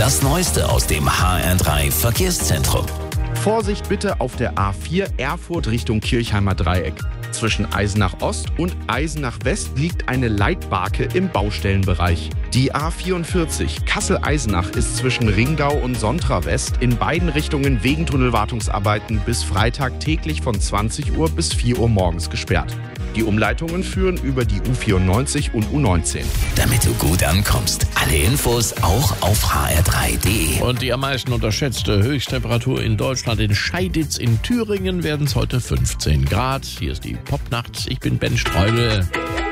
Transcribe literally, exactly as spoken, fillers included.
Das Neueste aus dem H R drei Verkehrszentrum. Vorsicht bitte auf der A vier Erfurt Richtung Kirchheimer Dreieck. Zwischen Eisenach Ost und Eisenach West liegt eine Leitbarke im Baustellenbereich. Die A vierundvierzig Kassel-Eisenach ist zwischen Ringdau und Sontra West in beiden Richtungen wegen Tunnelwartungsarbeiten bis Freitag täglich von zwanzig Uhr bis vier Uhr morgens gesperrt. Die Umleitungen führen über die U vierundneunzig und U neunzehn. Damit du gut ankommst. Alle Infos auch auf h r drei punkt d e. Und die am meisten unterschätzte Höchsttemperatur in Deutschland in Scheiditz in Thüringen werden es heute fünfzehn Grad. Hier ist die Popnacht. Ich bin Ben Streudel.